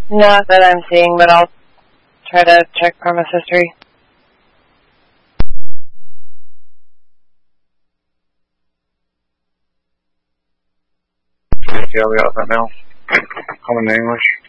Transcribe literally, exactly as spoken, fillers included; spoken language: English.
Not that I'm seeing, but I'll try to check Karma's history. Yeah, we got that now. Common English.